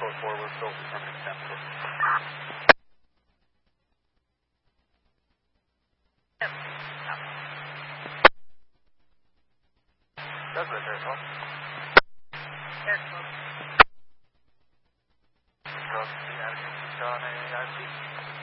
forward, so permanent tempo. Douglas, airport. Airport. Cross the attitude on AIRC.